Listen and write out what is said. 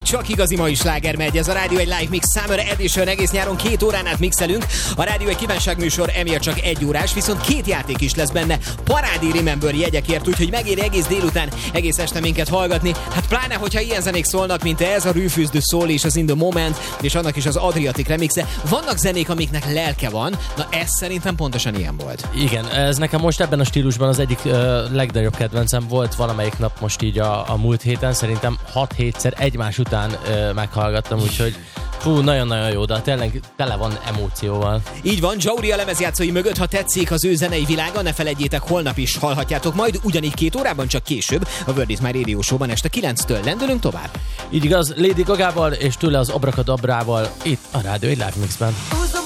csak igazi mai sláger megy. Ez a Rádió egy Live Mix Summer Edition, egész nyáron 2 órán át mixelünk. A Rádió egy kívánságműsor, emiatt csak 1 órás, viszont 2 játék is lesz benne parádi Remember jegyekért, úgyhogy megéri egész délután, egész este minket hallgatni. Hát pláne, hogyha ilyen zenék szólnak, mint ez a Rufus Du Soul és az In The Moment, és annak is az Adriatic remixe. Vannak zenék, amiknek lelke van, na ez szerintem pontosan ilyen volt. Igen, ez nekem most ebben a stílusban az egyik legnagyobb kedvencem volt valamelyik nap most így a múlt héten, szerintem 6-7-szer egymás után meghallgattam, úgyhogy nagyon-nagyon jó, de tényleg tele van emócióval. Így van, Jauri a lemezjátszói mögött, ha tetszik az ő zenei világa, ne felejtjétek, holnap is hallhatjátok majd, ugyanígy 2 órában, csak később, a Word It My Radio Show-ban este 9-től. Lendülünk tovább. Így igaz, Lady Gagával és tőle az Abracadabrával itt a Rádió egy Live Mixben.